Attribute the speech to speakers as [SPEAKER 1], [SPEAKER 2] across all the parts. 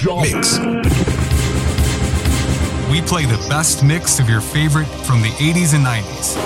[SPEAKER 1] Mix.
[SPEAKER 2] We play the best mix of your favorite from the 80s and 90s.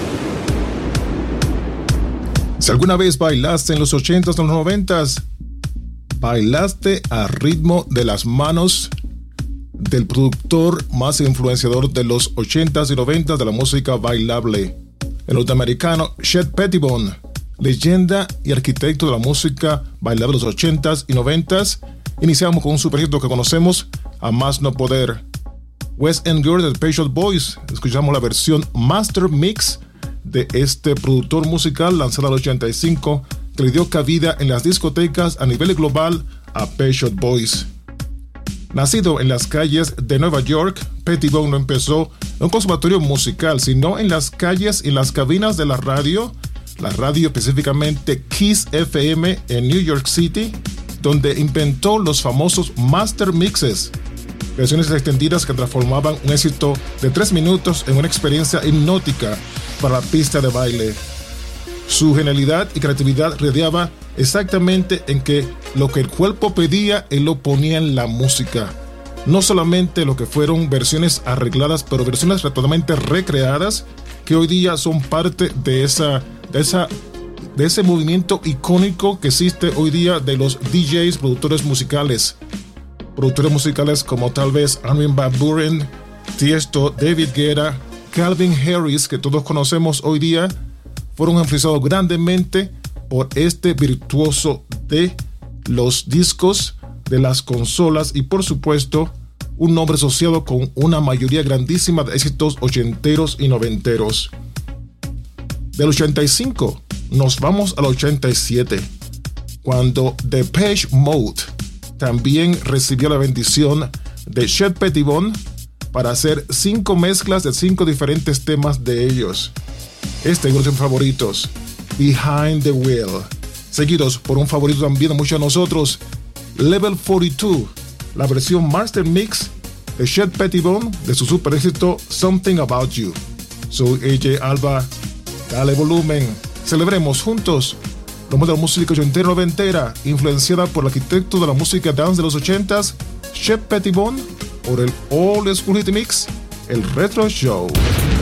[SPEAKER 1] Si alguna vez bailaste en los 80s o los 90s, bailaste a ritmo de las manos del productor más influenciador de los 80s y 90s de la música bailable, el norteamericano Chet Pettibone, leyenda y arquitecto de la música bailable de los 80s y 90s. Iniciamos con un superhit que conocemos a más no poder. West End Girl de Pet Shop Boys. Escuchamos la versión Master Mix de este productor musical lanzada en el 85, que le dio cabida en las discotecas a nivel global a Pet Shop Boys. Nacido en las calles de Nueva York, Pettibone no empezó en un conservatorio musical, sino en las calles y las cabinas de la radio específicamente Kiss FM en New York City, donde inventó los famosos Master Mixes, versiones extendidas que transformaban un éxito de 3 minutos en una experiencia hipnótica para la pista de baile. Su genialidad y creatividad radiaba exactamente en que lo que el cuerpo pedía, él lo ponía en la música. No solamente lo que fueron versiones arregladas, pero versiones totalmente recreadas, que hoy día son parte de ese movimiento icónico que existe hoy día de los DJs, productores musicales como tal vez Armin van Buuren, Tiesto, David Guetta, Calvin Harris, que todos conocemos hoy día, fueron influenciados grandemente por este virtuoso de los discos, de las consolas y por supuesto un nombre asociado con una mayoría grandísima de éxitos ochenteros y noventeros. Del 85 nos vamos al 87, cuando Depeche Mode también recibió la bendición de Chet Pettibone para hacer 5 mezclas de 5 diferentes temas de ellos. Este es uno de mis favoritos, Behind the Wheel, seguidos por un favorito también de muchos de nosotros, Level 42, la versión Master Mix de Chet Pettibone de su super éxito Something About You. Soy AJ Alba, dale volumen, celebremos juntos lo más de la música ochentera noventera, influenciada por el arquitecto de la música dance de los 80s, Chet Pettibone, por el Old School Hit Mix, el Retro Show.